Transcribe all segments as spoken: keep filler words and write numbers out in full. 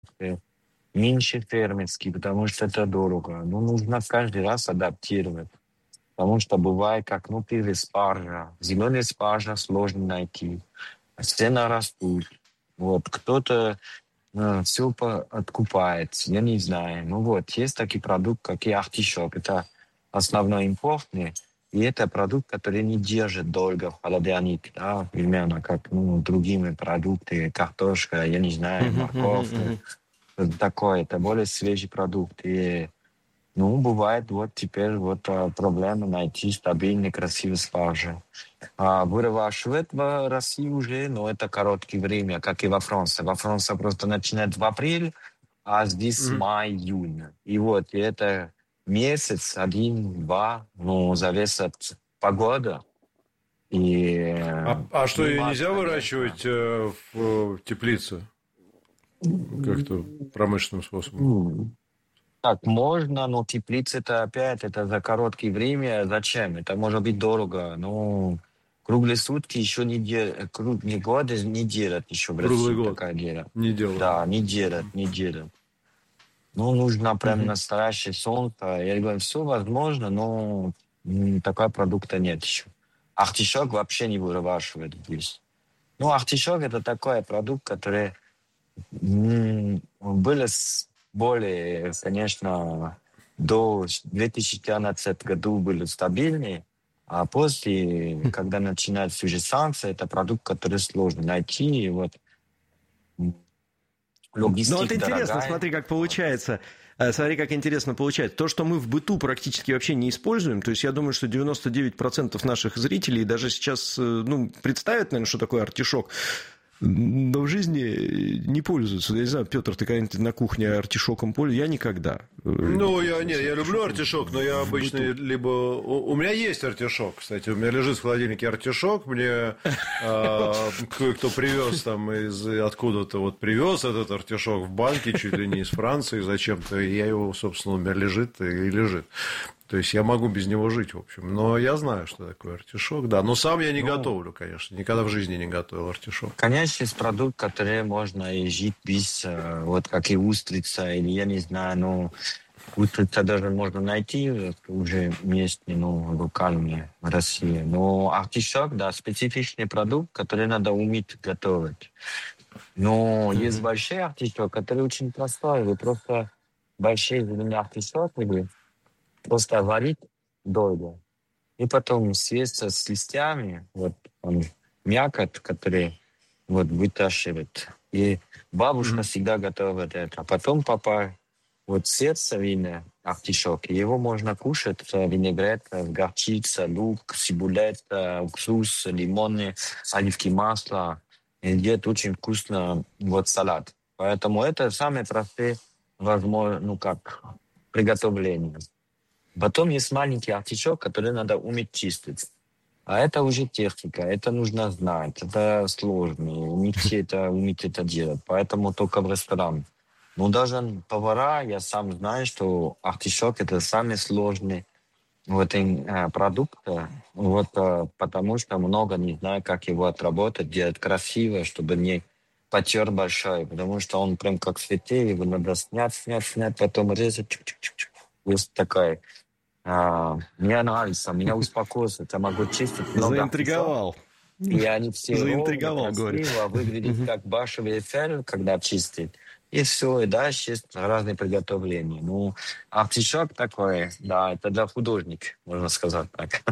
э, меньше фермерский, потому что это дорого. Ну, нужно каждый раз адаптировать. Потому что бывает, как, ну, первый спаржа. Зеленый спаржа сложно найти. Цены растут. Вот, кто-то все откупает, я не знаю. Ну вот, есть такой продукт, как и артишок. Это основной импортный. И это продукт, который не держит долго в холодильнике, да, примерно как, ну, другими продукты, картошка, я не знаю, Мгм, мгм, морковка. мгм. Это такое, это более свежий продукт. И, ну, бывает вот теперь вот а, проблема найти стабильный, красивый спаржа. А выращивать в России уже, но это короткое время, как и во Франции. Во Франции просто начинает в апреле, а здесь Мгм. май-июнь. И вот и это месяц, один-два, ну, зависит от погоды. И А, э, а что, ее климат, нельзя конечно. выращивать э, в, в теплице как-то промышленным способом? М, Так, можно, но теплица это опять, это за короткое время. Зачем? Это может быть дорого. Ну, круглые сутки еще не делают, круглые годы не делают еще в Круглый России год такая дело. не делают. Да, не делают, не делают. Ну, нужно прям Мгм. настоящее солнце. Я говорю, все возможно, но м, такого продукта нет еще. Артишок вообще не выращивают здесь. Ну, артишок это такой продукт, который м, был с- более, конечно, до две тысячи четырнадцатого году были стабильные, а после, когда начинаются уже санкции, это продукт, который сложно найти, и вот м, Ну вот логистика интересно, дорогая. смотри, как Вот. получается. Э, Смотри, как интересно получается. То, что мы в быту практически вообще не используем, то есть я думаю, что девяносто девять процентов наших зрителей даже сейчас э, ну, представят, наверное, что такое артишок, но в жизни не пользуются. Я не знаю, Петр, ты когда-нибудь на кухне артишоком пользуешься? Я никогда э, не Ну, я, не, пользовался я люблю артишоком артишок, но я в обычно быту. либо... У, у меня есть артишок, кстати, у меня лежит в холодильнике артишок, мне э, кое-кто привез там из откуда-то, вот привез этот артишок в банке, чуть ли не из Франции зачем-то, и я его, собственно, у меня лежит и лежит. То есть я могу без него жить, в общем. Но я знаю, что такое артишок, да. Но сам я не Ну, готовлю, конечно. Никогда в жизни не готовил артишок. конечно, есть продукт, который можно и жить без, э, вот как и устрица, или я не знаю, ну, устрица даже можно найти э, уже местные, ну, локальные в России. Но артишок, да, специфичный продукт, который надо уметь готовить. Но есть Мгм. большой артишок, который очень простой. Вы просто большие зеленые артишоки вы просто варить долго. И потом съесть с листьями, вот он, мякоть, который вот вытащивает. И бабушка Мгм. всегда готовит это. А потом папа, вот сердце винное, артишок, и его можно кушать, э, винегрет, э, горчица, лук, цибулета, уксус, лимоны, оливки масла. И делает очень вкусно вот салат. Поэтому это самые простые, возможно, ну как, приготовления. Потом есть маленький артишок, который надо уметь чистить. А это уже техника, это нужно знать, это сложно. Не все это умеют это делать, поэтому только в ресторан. Но даже повара, я сам знаю, что артишок это самый сложный вот, э, продукт, э, вот, э, потому что много не знаю, как его отработать, делать красиво, чтобы не потер большой, потому что он прям как цветы, его надо снять, снять, снять, потом резать. Чук-чук-чук-чук. Есть такая а, мне нравится, меня успокоится. Я могу чистить много артишок, Заинтриговал. и они все ровно, Заинтриговал, говорю. красиво, выглядят как башевый эфир, когда чистить. И все, и дальше есть разные приготовления. Ну, артишок такой, да, это для художника, можно сказать так.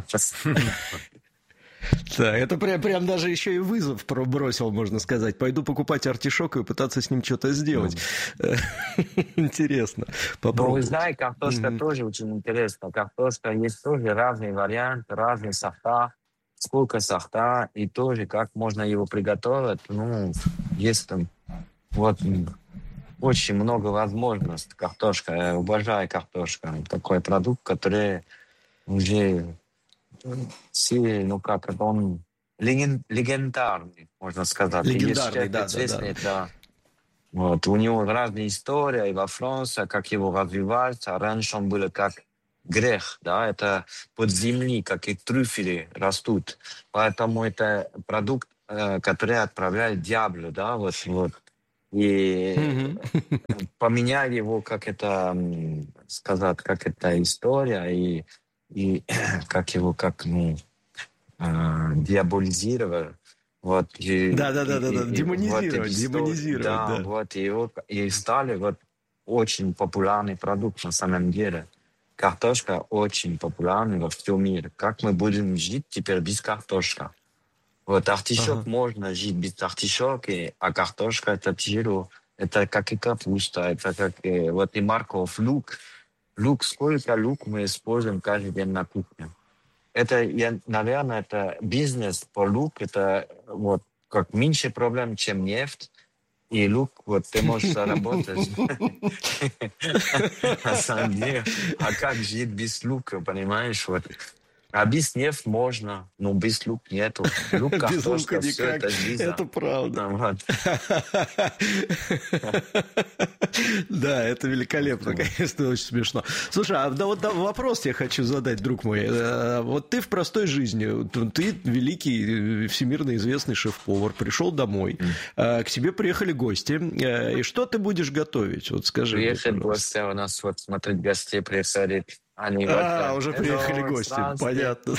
Да, это прям, прям даже еще и вызов пробросил, можно сказать. Пойду покупать артишок и пытаться с ним что-то сделать. Ну, Интересно ну, вы попробовать. знаете, картошка Мгм. тоже очень интересна. Картошка есть тоже разные варианты, разные сорта. Сколько сорта, и тоже как можно его приготовить. Ну, есть там вот м, очень много возможностей. Картошка, я обожаю картошку. Такой продукт, который уже м, все, ну как, это он леген- легендарный, можно сказать. И есть Легендарный, шеф да, да, да. известный, да. Вот, у него разные истории и во Франции, как его развивать. А раньше он был как грех, да, это под земли, как и трюфели растут. Поэтому это продукт, э, который отправляет дьяволу, да, вот, вот. И Мгм. поменяли его, как это м, сказать, как это история, и, и как его, как, ну, а, диаболизировали. Вот, и, и, Да-да-да-да-да, и- и вот эти демонизировать, истории, демонизировать, да, да. вот, и, его, и стали вот очень популярный продукт на самом деле. Картошка очень популярна во всем мире. Как мы будем жить теперь без картошки? Вот артишок Ага. можно жить без артишоки, а картошка это тяжело. Это как и капуста, это как и, вот и морковь, лук. Лук, сколько лук мы используем каждый день на кухне. Это, я, наверное, это бизнес по лук, это вот как меньше проблем, чем нефть. И лук, вот ты можешь заработать. На самом деле, а как жить без лука, понимаешь? Вот. А без нефть можно, но без лука нету. Лук, Без лука картошка, все никак, это жизнь. это правда. Ну, вот. Да, это великолепно, конечно, очень смешно. Слушай, а да, вот да, вопрос я хочу задать, друг мой. Э, Вот ты в простой жизни, ты великий, э, всемирно известный шеф-повар, пришел домой, э, к тебе приехали гости, э, и что ты будешь готовить? Вот скажи мне, Приехали пожалуйста. гости, у нас вот смотреть гостей приехали. Они вот А, э, уже приехали hello, гости, здравствуйте. понятно.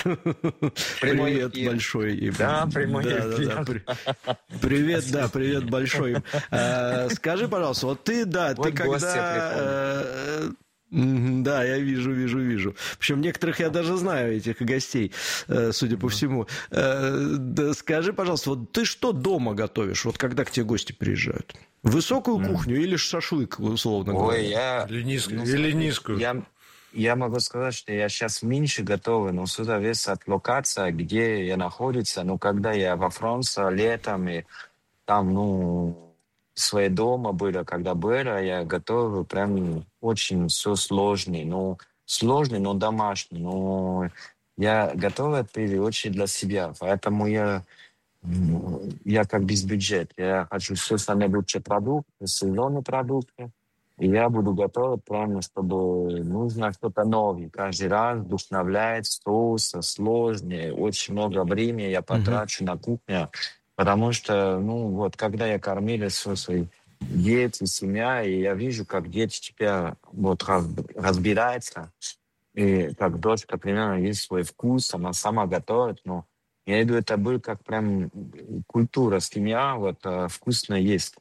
Прямой Привет эфир. большой им. Да, прямой Да, да, да. эфир. при- Привет, да, привет большой им. А, скажи, пожалуйста, вот ты, да, ты Вот гости когда... приходят. э, мгм, Да, я вижу, вижу, вижу. Причем некоторых я даже знаю, этих гостей, э, судя по всему. Э, да, скажи, пожалуйста, вот ты что дома готовишь, вот когда к тебе гости приезжают? Высокую кухню или шашлык, условно Ой, говоря? я, Или низкую. ну, Или смотри, низкую. я, я могу сказать, что я сейчас меньше готовый, но все зависит от локации, где я нахожусь. Но когда я во Франции летом, и там, ну, свои дома было, когда было, я готовил прям очень все сложный. Ну, сложный, но домашний. Но я готовил в первую очередь для себя, поэтому я ну, я как без бюджета. Я хочу все самые лучшие продукты, сезонные продукты. И я буду готовить прямо, чтобы нужно что-то новое. Каждый раз вдохновляет соусы, сложные. Очень много времени я Мгм. потрачу на кухню. Потому что, ну, вот, когда я кормил все свои дети, семья, и я вижу, как дети теперь вот раз- разбираются, и как дочка примерно есть свой вкус, она сама готовит, но я имею в виду, это был как прям культура семья, вот э, вкусно есть.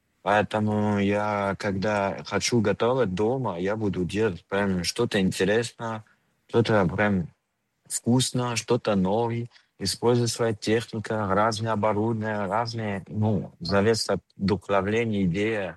Поэтому я, когда хочу готовить дома, я буду делать прям что-то интересное, что-то прям вкусно, что-то новое, использовать свою технику, разные оборудования, разные, ну, зависит от вдохновления, идеи.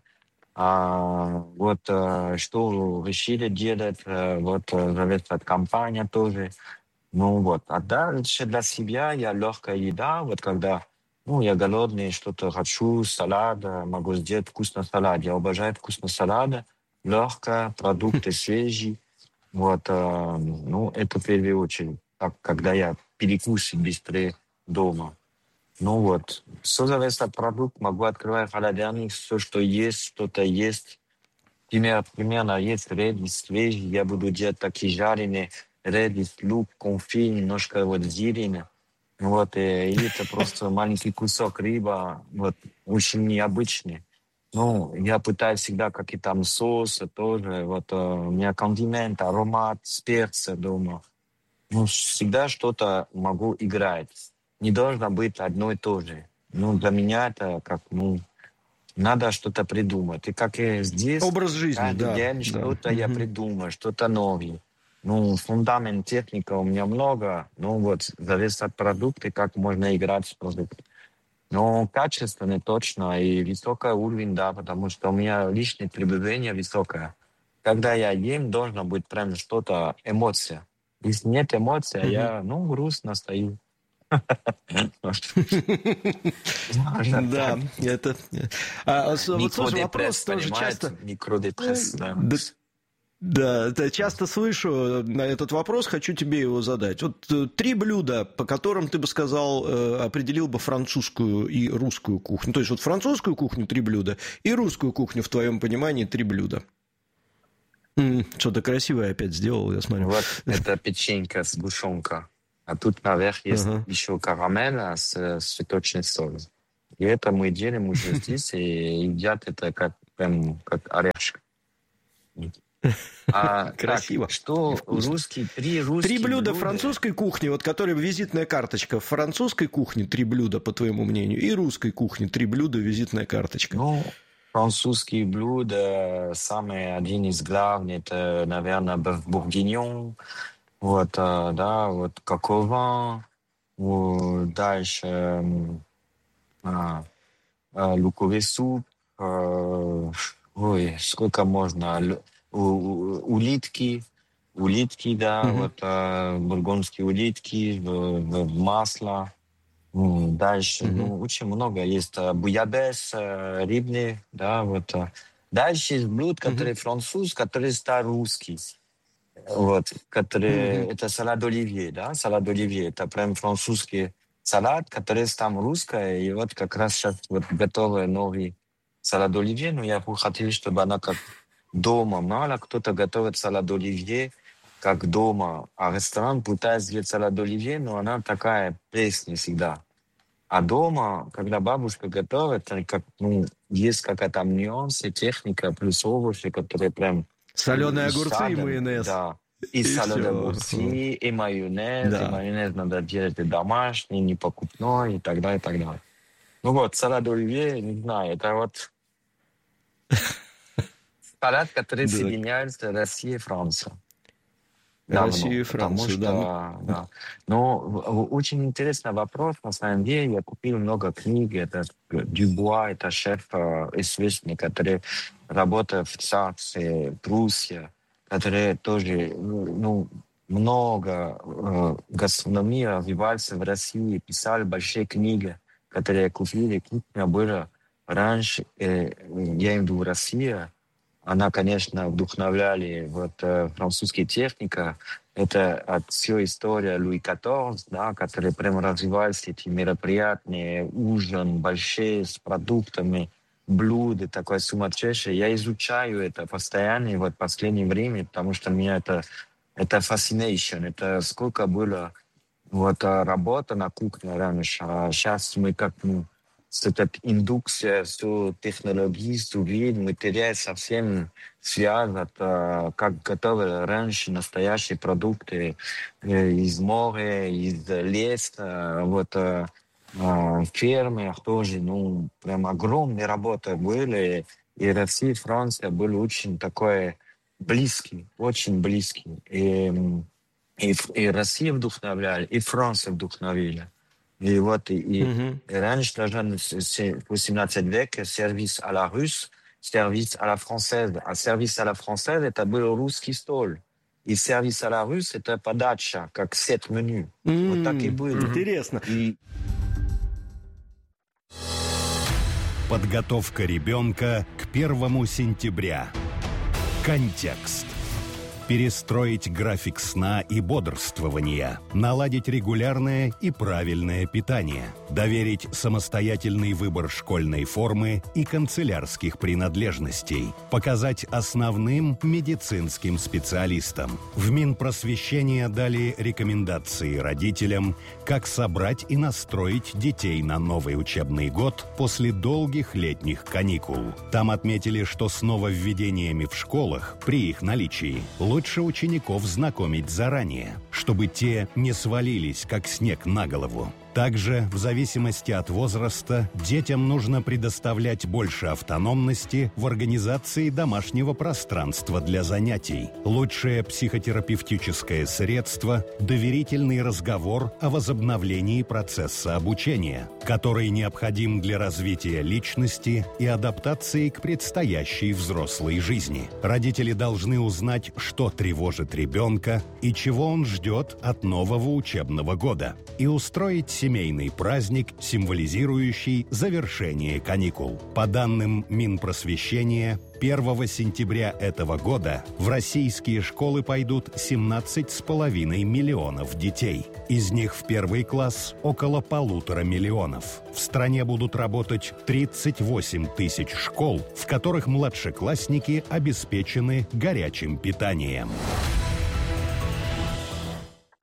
А, вот э, что решили делать, э, вот э, зависит от компании тоже. Ну вот, а дальше для себя я легкая еда, вот когда, ну, я голодный, что-то хочу, салат, э, могу сделать вкусный салат. Я обожаю вкусный салат, легкое, продукты свежие. Вот, э, ну, это в первую очередь, как, когда я перекусить быстрее дома. Ну вот, все зависит от продукта, могу открывать холодильник, все, что есть, что-то есть. Пример, примерно есть редис свежий, я буду делать такие жареные редис, лук, конфи, немножко вот зелени. Вот, и, и это просто маленький кусок рыба, вот, очень необычный. Ну, я пытаюсь всегда какие-то там соусы тоже, вот, э, у меня кондимент, аромат, специи дома. Ну, всегда что-то могу играть. Не должно быть одно и то же. Ну, для меня это как, ну, надо что-то придумать. И как и здесь, Образ жизни, каждый да, день да. что-то я Мгм. придумаю, что-то новое. Ну, фундамент техника у меня много. Ну, вот, зависит от продукта, как можно играть с продуктом. Но качественно точно и высокий уровень, да, потому что у меня личное пребывание высокое. Когда я ем, должно быть прям что-то, эмоция. Если нет эмоций, Мгм. я, ну, грустно стою. Можно так. Да, это... А, с- вот слушай, Микродепресс, вопрос тоже понимаете? часто... Микродепресс, да. Да, да, это часто слышу на этот вопрос, хочу тебе его задать. Вот э, три блюда, по которым ты бы сказал, э, определил бы французскую и русскую кухню. То есть вот французскую кухню три блюда и русскую кухню, в твоем понимании, три блюда. М, Что-то красивое опять сделал, я смотрю. Вот это печенька с сгущенка. А тут наверх есть Ага. еще карамель с, с цветочной солью. И это мы делим уже здесь, и едят это как, прям, как орешек. А, Красиво. Так, что русские, три русские Три блюда блюда французской кухни, вот которые визитная карточка. Французской кухни три блюда, по твоему мнению, и русской кухни три блюда, визитная карточка. Ну, французские блюда, самый один из главных, это, наверное, бœuf bourguignon, вот, а, да, вот, coq au vin, вот, дальше м, а, а, луковый суп, а, ой, сколько можно, лю- у- у- улитки, улитки, да, Мгм. вот, а, бургундские улитки в, в- в масло. М, Дальше, Мгм. ну, очень много есть. а, Буябес, а, рыбный, да, вот. а. Дальше есть блюд, Мгм. который француз, который стал русский. Вот, который, Мгм. это салат оливье, да, салат оливье. Это прям французский салат, который стал русский. И вот как раз сейчас вот готовый новый салат оливье. Но я бы хотел, чтобы она как дома. Мало кто-то готовит салат оливье как дома. А ресторан пытается сделать салат оливье, но она такая пресная всегда. А дома, когда бабушка готовит, э, как, ну, есть какая-то там нюансы, техника, плюс овощи, которые прям Соленые и огурцы и садом, майонез. да. И И соленые все. огурцы, и майонез, и Да. майонез надо делать и домашний, не покупной, и так далее, и так далее. Ну вот, салат оливье, не знаю, это вот салат, который Да. соединяет Россию и Францию. Россию Давно, и потому Францию, да. Ну, что, да. Но в- в- очень интересный вопрос, на самом деле. Я купил много книг. Это Дюбуа, это шеф э, известный, который работает в царстве Пруссия, который тоже, ну, ну, много э, гастрономии развивался в России, писал большие книги, которые купили. Кухня была раньше, э, я имею в виду Россия, она, конечно, вдохновляли вот э, французская техника. Это от всей история Луи каторзь, да, который прямо развивались эти мероприятия, ужин большие с продуктами, блюда, такое сумасшедшее. Я изучаю это постоянно и вот в последнее время, потому что меня это, это fascination. Это сколько было вот а, работа на кухне раньше. А сейчас мы как, ну, с этой индукцией, с технологией, с видом, мы теряем совсем связь от, а, как готовили раньше настоящие продукты э, из моря, из леса, вот а, а, в фермах тоже, ну, прям огромные работы были, и Россия и Франция были очень такой близкие, очень близкие. И, м, и, Ф- и Россия вдохновляли, и Франция вдохновили. И вот и, и Мгм. раньше, даже в се- в восемнадцатом веке, сервис à la russe, сервис à la française. А сервис à la française — это был русский стол. И сервис à la russe — это подача, как сет меню. Вот так и М, было. Интересно. И Подготовка ребенка к первому сентября. Контекст. Перестроить график сна и бодрствования, наладить регулярное и правильное питание, доверить самостоятельный выбор школьной формы и канцелярских принадлежностей, показать основным медицинским специалистам. В Минпросвещение дали рекомендации родителям, как собрать и настроить детей на новый учебный год после долгих летних каникул. Там отметили, что с нововведениями в школах, при их наличии, лучше учеников знакомить заранее, чтобы те не свалились, как снег на голову. Также, в зависимости от возраста, детям нужно предоставлять больше автономности в организации домашнего пространства для занятий. Лучшее психотерапевтическое средство – доверительный разговор о возобновлении процесса обучения, который необходим для развития личности и адаптации к предстоящей взрослой жизни. Родители должны узнать, что тревожит ребенка и чего он ждет от нового учебного года, и устроить семейный праздник, символизирующий завершение каникул. По данным Минпросвещения, первого сентября этого года в российские школы пойдут семнадцать с половиной миллионов детей. Из них в первый класс около полутора миллионов. В стране будут работать тридцать восемь тысяч школ, в которых младшеклассники обеспечены горячим питанием.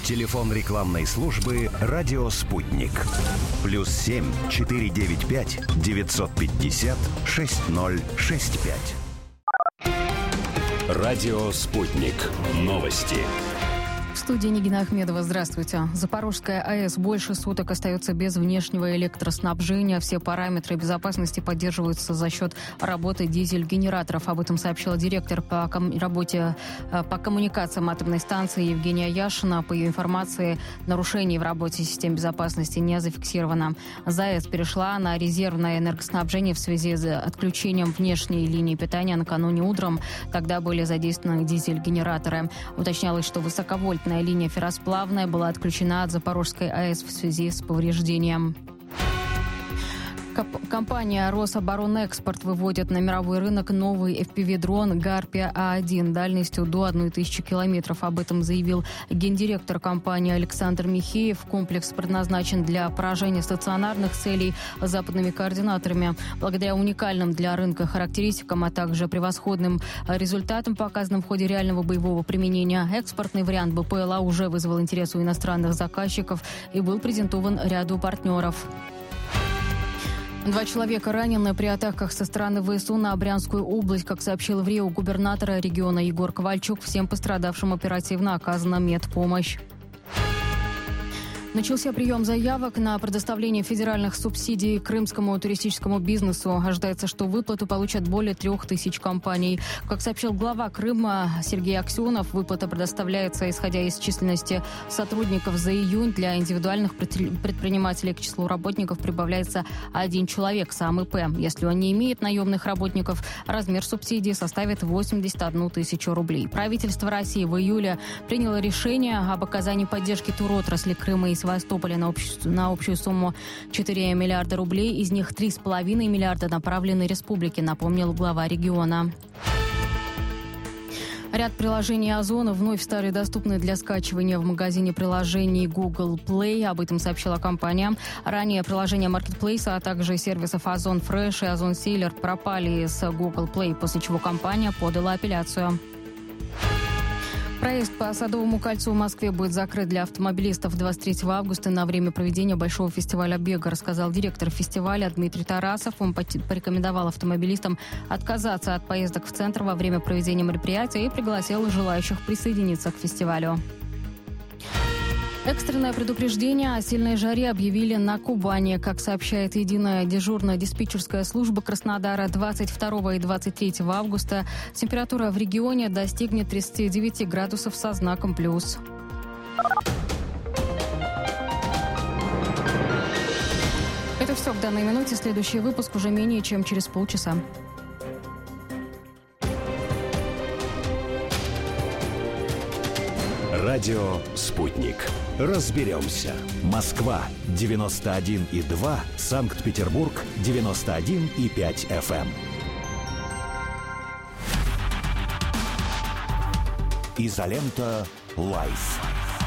Телефон рекламной службы «Радио Спутник». Плюс семь четыре девять пять девятьсот пятьдесят шесть ноль шесть пять. Радио «Спутник». Новости. В студии Нигина Ахмедова. Здравствуйте. Запорожская АЭС больше суток остается без внешнего электроснабжения. Все параметры безопасности поддерживаются за счет работы дизель-генераторов. Об этом сообщила директор по ком- работе по коммуникациям атомной станции Евгения Яшина. По ее информации, нарушений в работе систем безопасности не зафиксировано. ЗАЭС перешла на резервное энергоснабжение в связи с отключением внешней линии питания накануне утром. Тогда были задействованы дизель-генераторы. Уточнялось, что высоковольтная линия ферросплавная была отключена от Запорожской АЭС в связи с повреждением. Компания «Рособоронэкспорт» выводит на мировой рынок новый эф пи ви-дрон «Гарпия А один» дальностью до одной тысячи километров. Об этом заявил гендиректор компании Александр Михеев. Комплекс предназначен для поражения стационарных целей западными координаторами. Благодаря уникальным для рынка характеристикам, а также превосходным результатам, показанным в ходе реального боевого применения, экспортный вариант бэ пэ эл а уже вызвал интерес у иностранных заказчиков и был презентован ряду партнеров. Два человека ранены при атаках со стороны вэ эс у на Брянскую область. Как сообщил в РИО губернатора региона Егор Ковальчук, всем пострадавшим оперативно оказана медпомощь. Начался прием заявок на предоставление федеральных субсидий крымскому туристическому бизнесу. Ожидается, что выплату получат более трех тысяч компаний. Как сообщил глава Крыма Сергей Аксенов, выплата предоставляется, исходя из численности сотрудников за июнь. Для индивидуальных предпринимателей к числу работников прибавляется один человек, сам и пэ. Если он не имеет наемных работников, размер субсидии составит восемьдесят одну тысячу рублей. Правительство России в июле приняло решение об оказании поддержки туротрасли Крыма и Севастополя на общую, на общую сумму четыре миллиарда рублей. Из них три с половиной миллиарда направлены республике, напомнил глава региона. Ряд приложений Озона вновь стали доступны для скачивания в магазине приложений Google Play. Об этом сообщила компания. Ранее приложения маркетплейса, а также сервисов Озон Fresh и Озон Seller пропали с Google Play, после чего компания подала апелляцию. Проезд по Садовому кольцу в Москве будет закрыт для автомобилистов двадцать третьего августа на время проведения Большого фестиваля бега, рассказал директор фестиваля Дмитрий Тарасов. Он порекомендовал автомобилистам отказаться от поездок в центр во время проведения мероприятия и пригласил желающих присоединиться к фестивалю. Экстренное предупреждение о сильной жаре объявили на Кубани. Как сообщает единая дежурная диспетчерская служба Краснодара, двадцать второго и двадцать третьего августа температура в регионе достигнет тридцать девять градусов со знаком плюс. Это все к данной минуте. Следующий выпуск уже менее чем через полчаса. Радио «Спутник». Разберемся. Москва девяносто один и два, Санкт-Петербург девяносто один и пять эф эм. Изолента Лайф.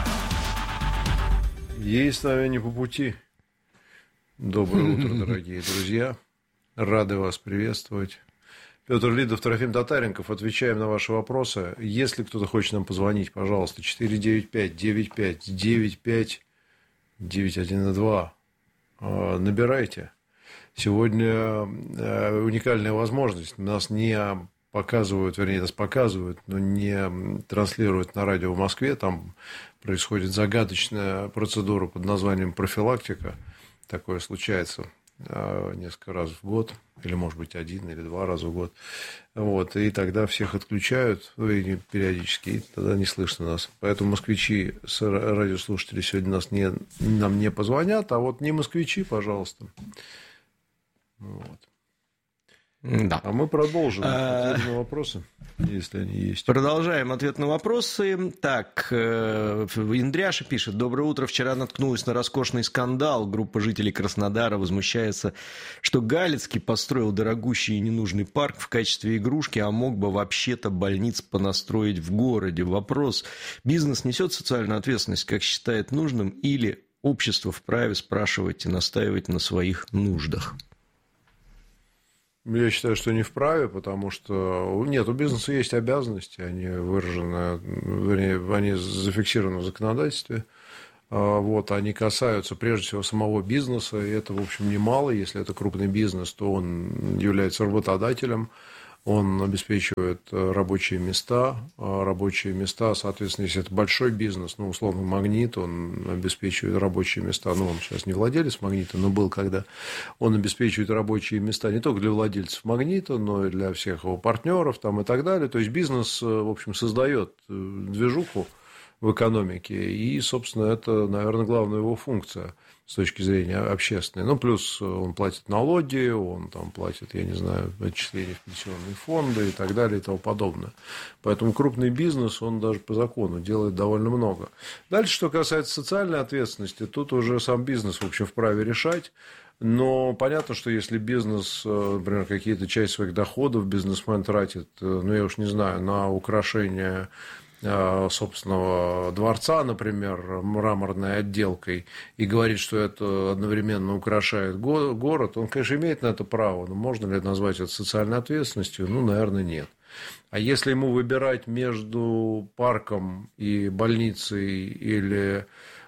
Ей с нами не по пути. Доброе утро, дорогие друзья. Рады вас приветствовать. Петр Лидов, Трофим Татаренков. Отвечаем на ваши вопросы. Если кто-то хочет нам позвонить, пожалуйста, четыре девять пять девять пять девять пять девять один два. Набирайте. Сегодня уникальная возможность. Нас не показывают, вернее, нас показывают, но не транслируют на радио в Москве. Там происходит загадочная процедура под названием профилактика. Такое случается несколько раз в год, или, может быть, один или два раза в год. Вот, и тогда всех отключают, ну, и периодически, и тогда не слышно нас. Поэтому москвичи, радиослушатели сегодня нас не, нам не позвонят, а вот не москвичи, пожалуйста. Вот. Да. А мы продолжим ответы на вопросы, если они есть. Продолжаем ответ на вопросы. Так, Индряша пишет. Доброе утро. Вчера наткнулась на роскошный скандал. Группа жителей Краснодара возмущается, что Галицкий построил дорогущий и ненужный парк в качестве игрушки, а мог бы вообще-то больниц понастроить в городе. Вопрос. Бизнес несет социальную ответственность, как считает нужным, или общество вправе спрашивать и настаивать на своих нуждах? Я считаю, что не вправе, потому что нет, у бизнеса есть обязанности, они выражены, вернее, они зафиксированы в законодательстве. Вот, они касаются прежде всего самого бизнеса, и это, в общем, немало. Если это крупный бизнес, то он является работодателем, он обеспечивает рабочие места, рабочие места, соответственно, если это большой бизнес, ну, условно, «Магнит», он обеспечивает рабочие места, ну, он сейчас не владелец «Магнита», но был когда, он обеспечивает рабочие места не только для владельцев «Магнита», но и для всех его партнеров там, и так далее. То есть бизнес, в общем, создает движуху в экономике, и, собственно, это, наверное, главная его функция с точки зрения общественной. Ну, плюс он платит налоги, он там платит, я не знаю, отчисления в пенсионные фонды и так далее и тому подобное. Поэтому крупный бизнес, он даже по закону делает довольно много. Дальше, что касается социальной ответственности, тут уже сам бизнес, в общем, вправе решать. Но понятно, что если бизнес, например, какие-то часть своих доходов бизнесмен тратит, ну, я уж не знаю, на украшение собственного дворца, например, мраморной отделкой, и говорит, что это одновременно украшает город, он, конечно, имеет на это право, но можно ли назвать это социальной ответственностью? Ну, наверное, нет. А если ему выбирать между парком и больницей или,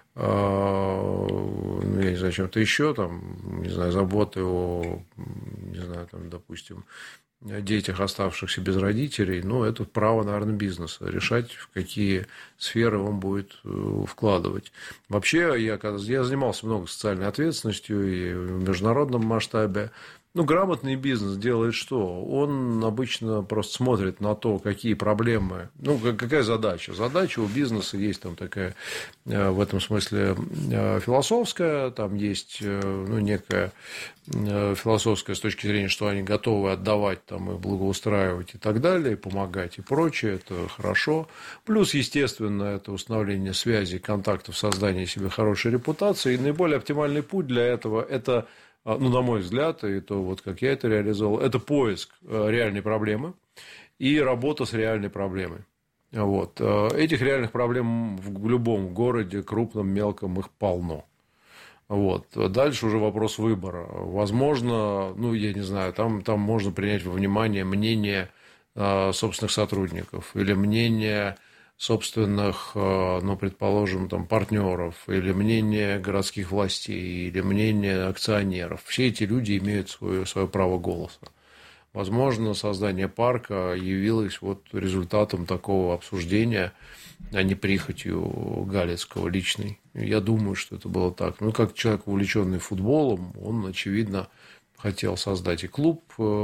ну, я не знаю, чем-то еще, там, не знаю, заботы о, не знаю, там, допустим, детях, оставшихся без родителей, ну, это право, наверное, бизнеса, решать, в какие сферы он будет вкладывать. Вообще, я, я занимался много социальной ответственностью и в международном масштабе. Ну, грамотный бизнес делает что? Он обычно просто смотрит на то, какие проблемы, ну, какая задача. Задача у бизнеса есть там такая, в этом смысле, философская, там есть, ну, некая философская с точки зрения, что они готовы отдавать там, и благоустраивать и так далее, и помогать и прочее, это хорошо. Плюс, естественно, это установление связей, контактов, создание себе хорошей репутации. И наиболее оптимальный путь для этого – это, ну, на мой взгляд, и то, вот как я это реализовал, это поиск реальной проблемы и работа с реальной проблемой. Вот. Этих реальных проблем в любом городе, крупном, мелком, их полно. Вот. Дальше уже вопрос выбора. Возможно, ну, я не знаю, там, там можно принять во внимание мнение собственных сотрудников или мнение собственных, ну, предположим, там, партнеров, или мнение городских властей, или мнение акционеров. Все эти люди имеют свое, свое право голоса. Возможно, создание парка явилось вот результатом такого обсуждения, а не прихотью Галицкого личной. Я думаю, что это было так. Ну, как человек, увлеченный футболом, он, очевидно, хотел создать и клуб,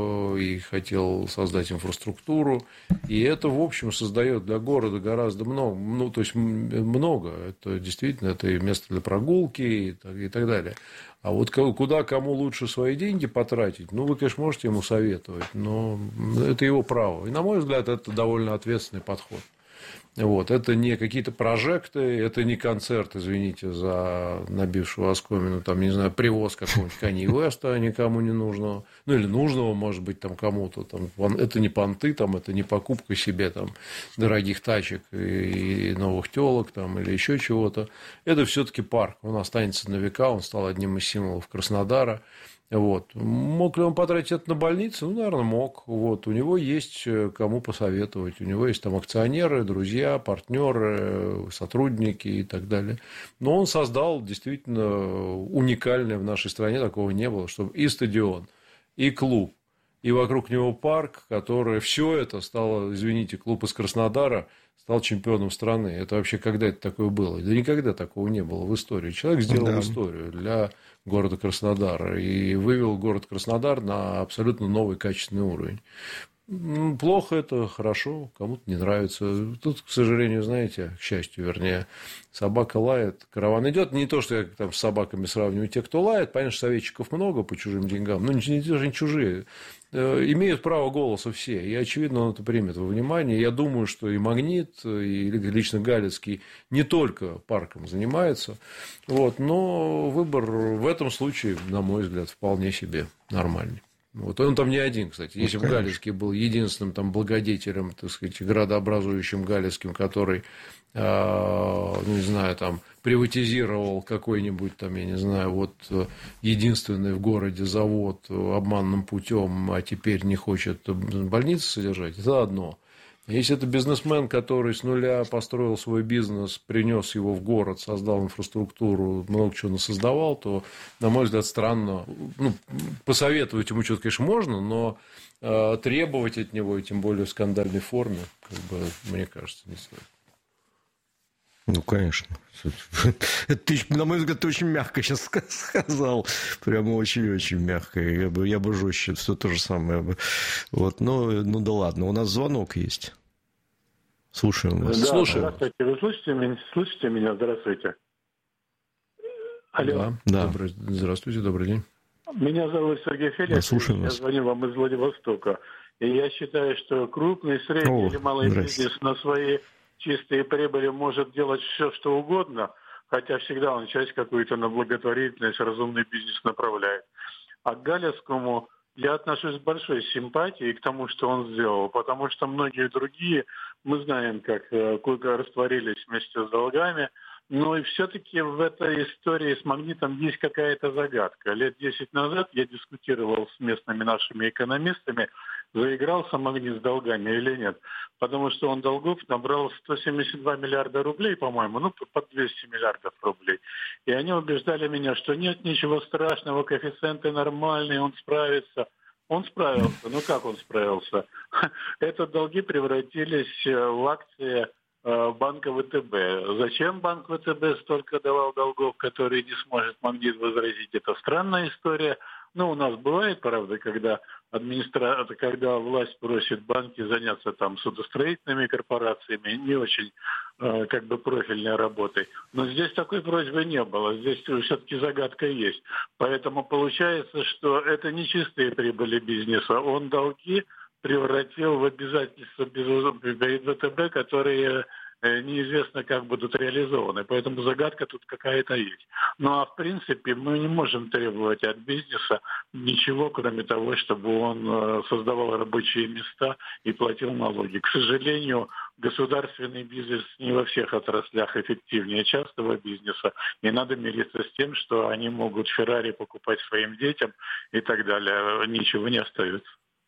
и хотел создать инфраструктуру. И это, в общем, создает для города гораздо много. Ну, то есть, много. Это действительно это и место для прогулки и так, и так далее. А вот куда кому лучше свои деньги потратить, ну, вы, конечно, можете ему советовать, но это его право. И, на мой взгляд, это довольно ответственный подход. Вот. Это не какие-то прожекты, это не концерт, извините за набившую оскомину, там, не знаю, привоз какого-нибудь Канье Уэста никому не нужного, ну, или нужного, может быть, там, кому-то. Там, это не понты, там, это не покупка себе там, дорогих тачек и новых телок там, или еще чего-то. Это все-таки парк, он останется на века, он стал одним из символов Краснодара. Вот. Мог ли он потратить это на больницу? Ну, наверное, мог. Вот. У него есть кому посоветовать. У него есть там акционеры, друзья, партнеры, сотрудники и так далее. Но он создал действительно уникальное в нашей стране, такого не было, чтобы и стадион, и клуб, и вокруг него парк, который все это стало, извините, клуб из Краснодара стал чемпионом страны. Это вообще когда это такое было? Да никогда такого не было в истории. Человек сделал да. историю для города Краснодара и вывел город Краснодар на абсолютно новый качественный уровень. Плохо это, хорошо, кому-то не нравится. Тут, к сожалению, знаете, к счастью, вернее, собака лает, караван идет. Не то, что я там с собаками сравниваю те, кто лает. Понятно, что советчиков много по чужим деньгам, но не, даже не чужие. Имеют право голоса все, и, очевидно, он это примет во внимание. Я думаю, что и «Магнит», и лично Галицкий не только парком занимается, вот, но выбор в этом случае, на мой взгляд, вполне себе нормальный. Вот. Он там не один, кстати. Если бы Галицкий был единственным там, благодетелем, так сказать, градообразующим Галицким, который, э, ну, не знаю, там, приватизировал какой-нибудь, там, я не знаю, вот единственный в городе завод обманным путем, а теперь не хочет больницу содержать, это одно. Если это бизнесмен, который с нуля построил свой бизнес, принес его в город, создал инфраструктуру, много чего насоздавал, то, на мой взгляд, странно. Ну, посоветовать ему что-то, конечно, можно, но э, требовать от него, и тем более в скандальной форме, как бы, мне кажется, не стоит. Ну, конечно. Ты, на мой взгляд, ты очень мягко сейчас сказал. Прямо очень-очень мягко. Я бы, я бы жестче. Все то же самое. Вот. Ну, ну, да ладно. У нас звонок есть. Слушаем вас. Да, Слушаем. Здравствуйте. Вы слышите меня? Слышите меня? Здравствуйте. Алло. Да, да. Добрый, здравствуйте, добрый день. Меня зовут Сергей Феликс. Да, я звоню вам из Владивостока. И я считаю, что крупный, средний О, или малый здрасте. бизнес на свои чистые прибыли может делать все, что угодно, хотя всегда он часть какую-то на благотворительность, разумный бизнес направляет. А к Галецкому я отношусь с большой симпатией к тому, что он сделал, потому что многие другие, мы знаем, как кое-как растворились вместе с долгами, но и все-таки в этой истории с «Магнитом» есть какая-то загадка. Лет десять назад я дискутировал с местными нашими экономистами, заигрался «Магнит» с долгами или нет. Потому что он долгов набрал сто семьдесят два миллиарда рублей, по-моему, ну, под двести миллиардов рублей. И они убеждали меня, что нет ничего страшного, коэффициенты нормальные, он справится. Он справился. Ну, как он справился? Это долги превратились в акции банка ВТБ. Зачем банк ВТБ столько давал долгов, которые не сможет «Магнит» возразить? Это странная история. Ну, у нас бывает, правда, когда администра... когда власть просит банки заняться там судостроительными корпорациями, не очень э, как бы профильной работой. Но здесь такой просьбы не было. Здесь все-таки загадка есть. Поэтому получается, что это не чистые прибыли бизнеса. Он долги превратил в обязательства перед ВТБ, которые неизвестно, как будут реализованы. Поэтому загадка тут какая-то есть. Ну, а в принципе мы не можем требовать от бизнеса ничего, кроме того, чтобы он создавал рабочие места и платил налоги. К сожалению, государственный бизнес не во всех отраслях эффективнее частного бизнеса. И надо мириться с тем, что они могут Феррари покупать своим детям и так далее. Ничего не остается.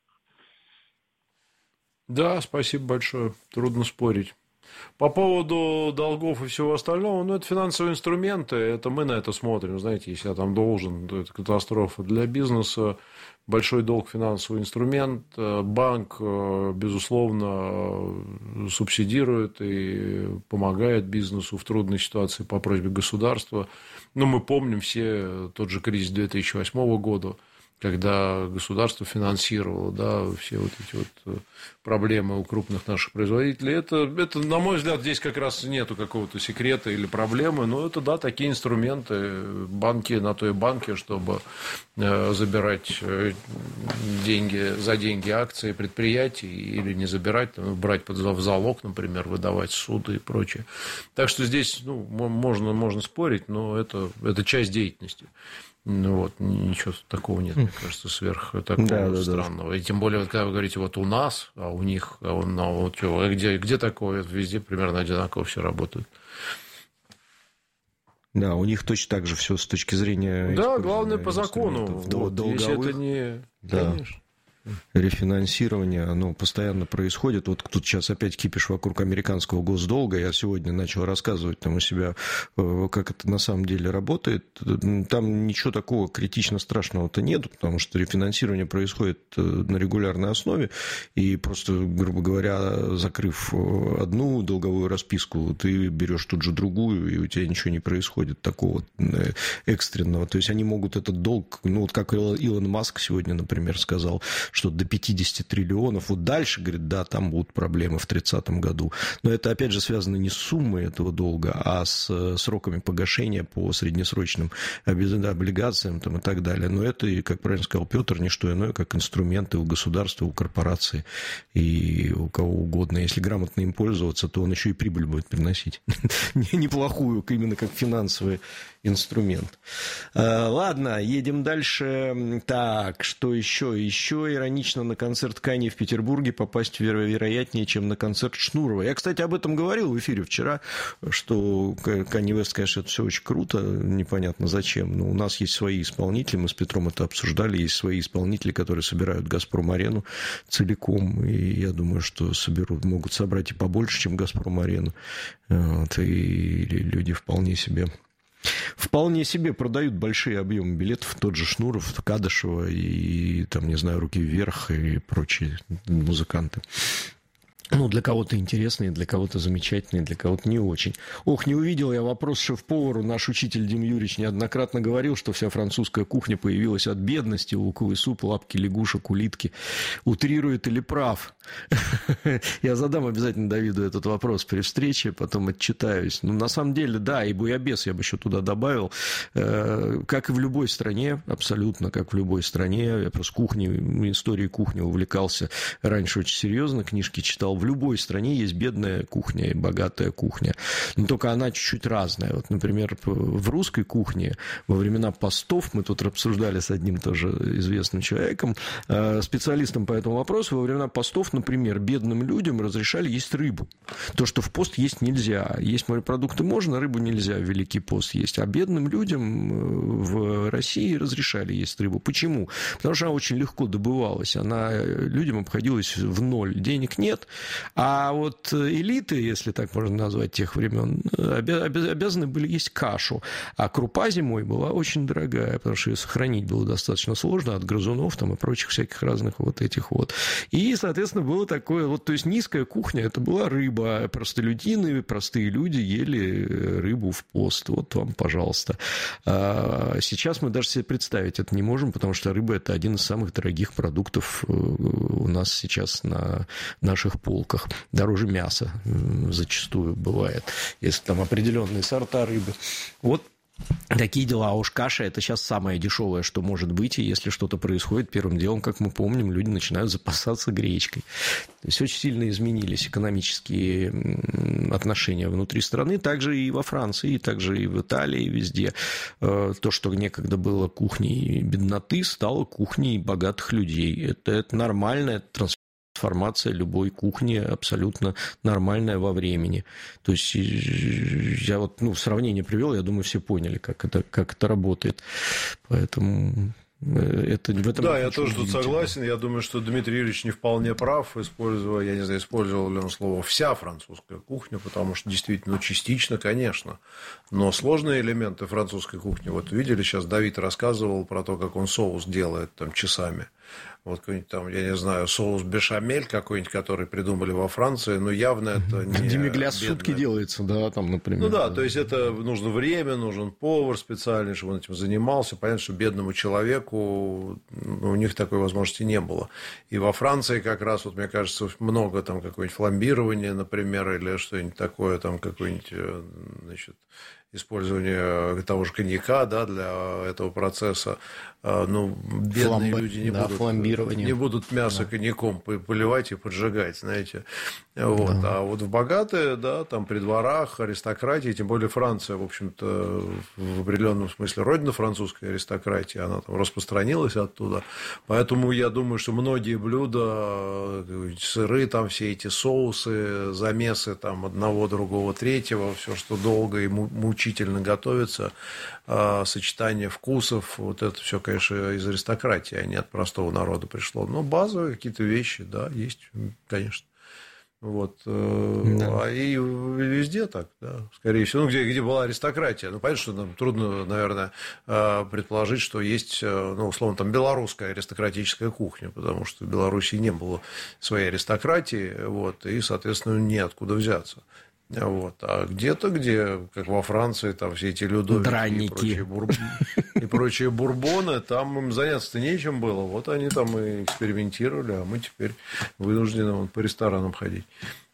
Да, спасибо большое. Трудно спорить. По поводу долгов и всего остального, ну, это финансовые инструменты, это мы на это смотрим, знаете, если я там должен, то это катастрофа для бизнеса, большой долг финансовый инструмент, банк, безусловно, субсидирует и помогает бизнесу в трудной ситуации по просьбе государства. Ну, мы помним все тот же кризис две тысячи восьмого года, когда государство финансировало, да, все вот эти вот проблемы у крупных наших производителей. Это, это, на мой взгляд, здесь как раз нету какого-то секрета или проблемы, но это, да, такие инструменты, банки на то и банки, чтобы забирать деньги, за деньги акции предприятий или не забирать, там, брать под в залог, например, выдавать суды и прочее. Так что здесь, ну, можно, можно спорить, но это, это часть деятельности. Ну вот, ничего такого нет, мне кажется, сверх такого да, да, странного. Да. И тем более, вот, когда вы говорите, вот у нас, а у них, а он, а вот что, где, где такое? Везде примерно одинаково все работает. Да, у них точно так же все с точки зрения... Да, главное по закону. Вот, долговых, если это не... Да. Конечно. Рефинансирование, оно постоянно происходит. Вот тут сейчас опять кипиш вокруг американского госдолга. Я сегодня начал рассказывать там у себя, как это на самом деле работает. Там ничего такого критично страшного-то нет, потому что рефинансирование происходит на регулярной основе. И просто, грубо говоря, закрыв одну долговую расписку, ты берешь тут же другую, и у тебя ничего не происходит такого экстренного. То есть они могут этот долг, ну вот как Илон Маск сегодня, например, сказал, что до пятьдесят триллионов, вот дальше, говорит, да, там будут проблемы в тридцатом году. Но это, опять же, связано не с суммой этого долга, а с сроками погашения по среднесрочным облигациям там, и так далее. Но это, как правильно сказал Петр, не что иное, как инструменты у государства, у корпораций и у кого угодно. Если грамотно им пользоваться, то он еще и прибыль будет приносить. Неплохую, именно как финансовый инструмент. Ладно, едем дальше. Так, что еще? Еще иронично, на концерт Канье в Петербурге попасть веро- вероятнее, чем на концерт Шнурова. Я, кстати, об этом говорил в эфире вчера, что Канье Вест, конечно, это все очень круто, непонятно зачем, но у нас есть свои исполнители, мы с Петром это обсуждали, есть свои исполнители, которые собирают «Газпром-арену» целиком, и я думаю, что соберут, могут собрать и побольше, чем «Газпром-арену», вот, и люди вполне себе... Вполне себе продают большие объемы билетов, тот же Шнуров, Кадышева и, там, не знаю, «Руки вверх» и прочие музыканты. Ну, для кого-то интересные, для кого-то замечательные, для кого-то не очень. Ох, не увидел я вопрос шеф-повару. Наш учитель Дим Юрьевич неоднократно говорил, что вся французская кухня появилась от бедности. Луковый суп, лапки лягушек, улитки. Утрирует или прав? Я задам обязательно Давиду этот вопрос при встрече, потом отчитаюсь. Ну, на самом деле, да, и буябес я бы еще туда добавил. Как и в любой стране, абсолютно, как в любой стране. Я просто кухней, историей кухни увлекался раньше очень серьезно, книжки читал. В любой стране есть бедная кухня и богатая кухня. Но только она чуть-чуть разная. Вот, например, в русской кухне во времена постов, мы тут обсуждали с одним тоже известным человеком, специалистом по этому вопросу, во времена постов, например, бедным людям разрешали есть рыбу. То, что в пост есть нельзя. Есть морепродукты можно, рыбу нельзя в Великий пост есть. А бедным людям в России разрешали есть рыбу. Почему? Потому что она очень легко добывалась. Она людям обходилась в ноль. Денег нет. А вот элиты, если так можно назвать, тех времен, обязаны были есть кашу. А крупа зимой была очень дорогая, потому что ее сохранить было достаточно сложно от грызунов там, и прочих всяких разных вот этих вот. И, соответственно, было такое, вот, то есть низкая кухня, это была рыба. Простолюдины, простые люди ели рыбу в пост. Вот вам, пожалуйста. А сейчас мы даже себе представить это не можем, потому что рыба – это один из самых дорогих продуктов у нас сейчас на наших полках. Дороже мяса зачастую бывает, если там определенные сорта рыбы. Вот такие дела. А уж каша – это сейчас самое дешевое, что может быть. И если что-то происходит, первым делом, как мы помним, люди начинают запасаться гречкой. То есть очень сильно изменились экономические отношения внутри страны, также и во Франции, также и в Италии, и везде. То, что некогда было кухней бедноты, стало кухней богатых людей. Это, это нормальная трансформация. Трансформация любой кухни абсолютно нормальная во времени. То есть я вот ну, сравнение привел, я думаю, все поняли, как это, как это работает. Поэтому это в этом. Да, я тоже тут согласен. Я думаю, что Дмитрий Юрьевич не вполне прав, используя, я не знаю, использовал ли он слово «вся французская кухня», потому что действительно, ну, частично, конечно. Но сложные элементы французской кухни, вот видели, сейчас Давид рассказывал про то, как он соус делает там часами. Вот какой-нибудь там, я не знаю, соус бешамель какой-нибудь, который придумали во Франции, но явно это не демигляс в сутки делается, да, там, например. Ну да, да, то есть это нужно время, нужен повар специальный, чтобы он этим занимался. Понятно, что бедному человеку ну, у них такой возможности не было. И во Франции как раз, вот мне кажется, много там какое-нибудь фламбирование, например, или что-нибудь такое, там какое-нибудь, значит, использование того же коньяка, да, для этого процесса. Ну, бедные Фламбе, люди не, да, будут, не будут мясо да. коньяком поливать и поджигать, знаете. Вот. Да. А вот в богатые, да, там при дворах, аристократии, тем более Франция, в общем-то, в определенном смысле родина французской аристократии, она там распространилась оттуда. Поэтому я думаю, что многие блюда, сыры, там все эти соусы, замесы там одного, другого, третьего, все, что долго и мучительно готовится, сочетание вкусов, вот это все, конечно, из аристократии, а не от простого народа пришло. Но базовые какие-то вещи, да, есть, конечно. Вот. Да. И везде так, да, скорее всего. Ну, где, где была аристократия. Ну, понятно, что нам трудно, наверное, предположить, что есть, ну, условно, там белорусская аристократическая кухня, потому что в Беларуси не было своей аристократии, вот, и, соответственно, неоткуда взяться. Вот. А где-то, где, как во Франции, там все эти Людовики и прочие, бурб... и прочие бурбоны, там им заняться-то нечем было. Вот они там и экспериментировали, а мы теперь вынуждены вон, по ресторанам ходить.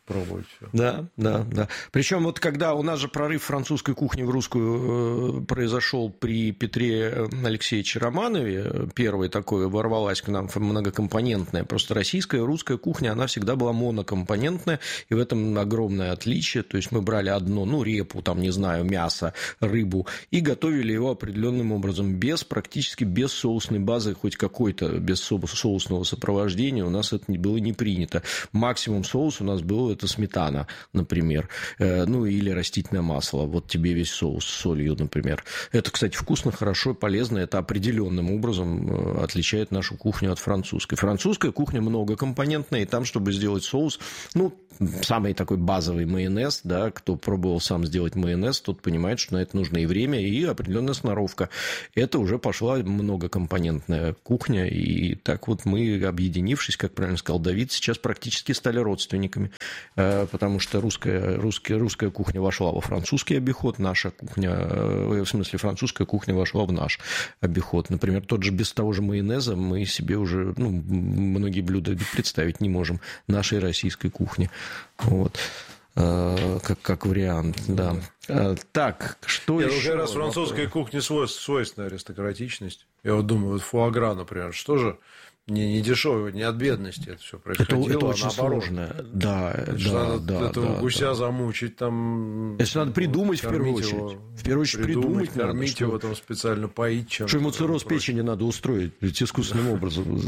пробовать все. Да, да, да. Причем вот когда у нас же прорыв французской кухни в русскую э, произошел при Петре Алексеевиче Романове, первый такой ворвалась к нам многокомпонентная. Просто российская, русская кухня, она всегда была монокомпонентная, и в этом огромное отличие. То есть мы брали одно, ну, репу, там, не знаю, мясо, рыбу, и готовили его определенным образом, без, практически без соусной базы, хоть какой-то, без соусного сопровождения, у нас это было не принято. Максимум соуса у нас был это сметана, например, ну или растительное масло, вот тебе весь соус с солью, например. Это, кстати, вкусно, хорошо, полезно, это определенным образом отличает нашу кухню от французской. Французская кухня многокомпонентная, и там, чтобы сделать соус, ну, самый такой базовый майонез, да, кто пробовал сам сделать майонез, тот понимает, что на это нужно и время, и определенная сноровка. Это уже пошла многокомпонентная кухня, и так вот мы, объединившись, как правильно сказал Давид, сейчас практически стали родственниками, потому что русская, русская, русская кухня вошла во французский обиход, наша кухня, в смысле французская кухня вошла в наш обиход. Например, тот же без того же майонеза мы себе уже, ну, многие блюда представить не можем нашей российской кухни. Вот. Как, как вариант, да. Так, что Нет, еще? Ну, как раз французской кухне свойственна аристократичность. Я вот думаю, вот фуагра, например, что же не, не дешевое, не от бедности это все происходило, это, это а очень наоборот. сложно. Да, Значит, да, надо да, этого да, гуся да. замучить, там... Это надо придумать в первую очередь. Его, в первую очередь придумать, придумать, надо, кормить что... его, там специально поить чем-то. Что ему цирроз печени надо устроить, ведь искусственным образом.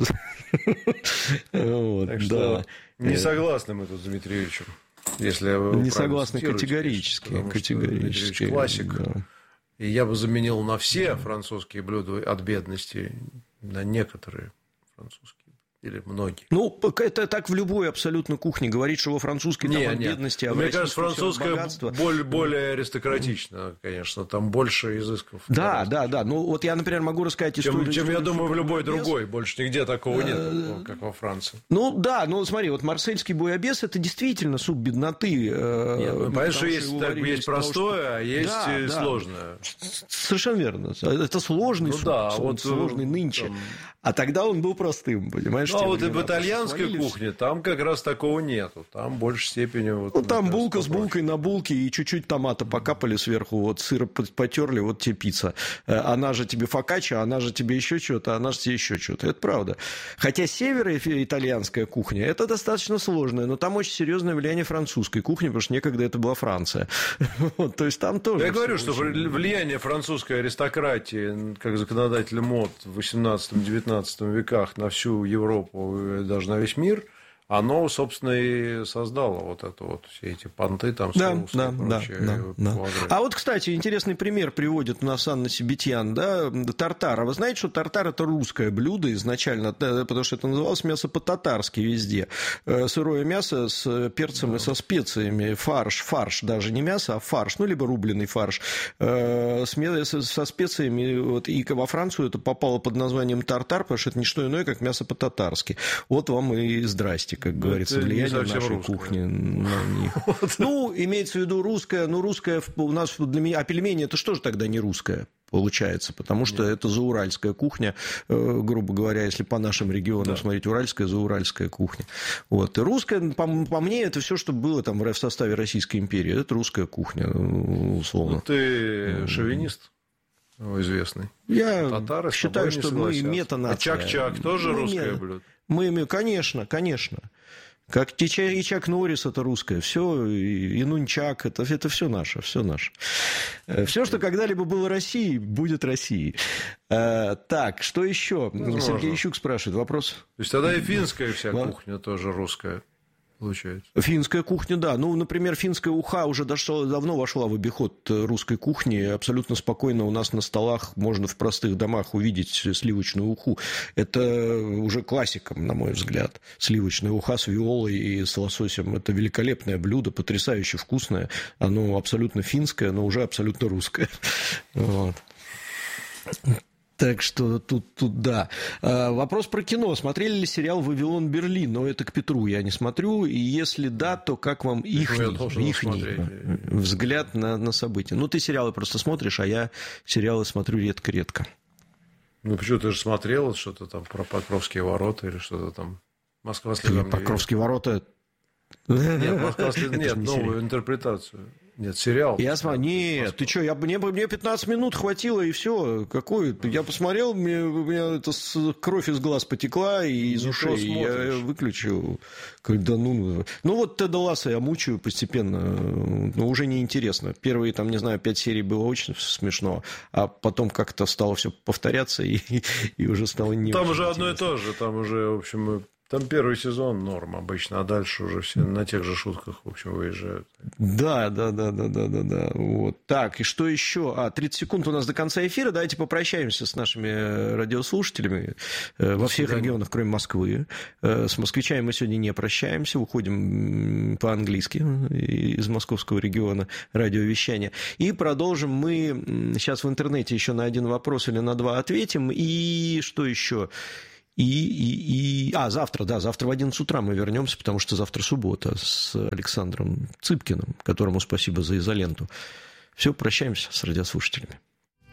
Так что не согласны мы тут с Дмитриевичем. Если вы не согласны категорически. Категорически. Классик. Да. И я бы заменил на все французские блюда от бедности на некоторые французские. Или многие. Ну, это так в любой абсолютно кухне. Говорить, что во французской не, там от нет. бедности, а Мне в кажется, французская более, более аристократична, конечно. Там больше изысков. Да, да, да. Ну, вот я, например, могу рассказать историю. Чем, чем я думаю, в любой другой. Больше нигде такого нет, как во Франции. Ну, да. Ну, смотри, вот марсельский буйабес – это действительно суп бедноты. Нет, ну, понятно, что есть, так, есть простое, того, что... а есть да, сложное. Да. Совершенно верно. Это сложный ну, суп. Да, вот сложный нынче. Там... А тогда он был простым, понимаешь? Ну, а вот и в итальянской кухне там как раз такого нету. Там в большей степени... Вот, ну, там булка с булкой на булке и чуть-чуть томата покапали сверху, вот сыр потерли, вот тебе пицца. Она же тебе фокаччо, она же тебе еще что-то, она же тебе еще что-то. Это правда. Хотя северо-итальянская кухня, это достаточно сложная, но там очень серьезное влияние французской кухни, потому что некогда это была Франция. Вот, то есть там тоже... Я говорю, что очень... влияние французской аристократии, как законодателя мод в восемнадцатом-девятнадцатом веках на всю Европу, даже на весь мир, оно, собственно, и создало вот это вот, все эти понты, там, да, соусы да, и прочее. Да, да, да. А вот, кстати, интересный пример приводит у нас Анна Себетьян, да, тартар. А вы знаете, что тартар – это русское блюдо изначально, потому что это называлось мясо по-татарски везде. Сырое мясо с перцем да. и со специями, фарш, фарш, даже не мясо, а фарш, ну, либо рубленый фарш, со специями. Вот, и во Францию это попало под названием тартар, потому что это не что иное, как мясо по-татарски. Вот вам и здрасте, как говорится, это влияние нашей русское. Кухни на них. Вот. Ну, имеется в виду русская, ну, русская у нас для меня, а пельмени это что же тогда не русская? Получается, потому что Нет. это зауральская кухня, э, грубо говоря, если по нашим регионам да. смотреть, уральская, зауральская кухня. Вот. И русская, по, по мне, это все, что было там в составе Российской империи, это русская кухня, условно. Ну, ты шовинист известный. Я Татары считаю, что мы метанация. А чак-чак тоже мы русское мет... блюдо? Мы, конечно, конечно. Как и Чак, и Чак Норрис это русское, все, и, и Нунчак, это, это все наше, все наше. Все, что когда-либо было Россией, будет Россией. А, так, что еще? Возможно. Сергей Ищук спрашивает, вопрос? То есть тогда и финская вся а? кухня тоже русская. Получается. Финская кухня, да. Ну, например, финская уха уже дошло, давно вошла в обиход русской кухни. Абсолютно спокойно у нас на столах можно в простых домах увидеть сливочную уху. Это уже классика, на мой взгляд. Сливочная уха с виолой и с лососем. Это великолепное блюдо, потрясающе вкусное. Оно абсолютно финское, но уже абсолютно русское. Вот. Так что тут, тут да. А, вопрос про кино. Смотрели ли сериал «Вавилон Берлин»? Но это к Петру я не смотрю. И если да, то как вам ихний, ихний взгляд на, на события? Ну, ты сериалы просто смотришь, а я сериалы смотрю редко-редко. Ну, почему ты же смотрел что-то там про Покровские ворота или что-то там? Москва слезам не верит. Покровские ворота... Нет, Москва слезет, нет, новую интерпретацию. Нет, сериал. Я смотрю, нет, ты что, я, мне, мне пятнадцать минут хватило, и все. Какой? Я посмотрел, мне, у меня это кровь из глаз потекла, и из не ушей. Я выключил. Да, ну, ну, вот Теда Лассо я мучаю постепенно. Но уже неинтересно. Первые, там, не знаю, пять серий было очень смешно, а потом как-то стало все повторяться, и, и уже стало не Там уже интересно. одно и то же. Там уже, в общем... Там первый сезон норм обычно, а дальше уже все на тех же шутках, в общем, выезжают. Да, да, да, да, да, да, да. Вот. Так, и что еще? А, тридцать секунд у нас до конца эфира. Давайте попрощаемся с нашими радиослушателями э, во всех регионах, кроме Москвы. Э, с москвичами мы сегодня не прощаемся, уходим по-английски из московского региона радиовещания. И продолжим мы сейчас в интернете еще на один вопрос или на два ответим. И что еще? И, и, и... А, завтра, да, завтра в одиннадцать утра мы вернемся, потому что завтра суббота с Александром Цыпкиным, которому спасибо за изоленту. Все, прощаемся с радиослушателями.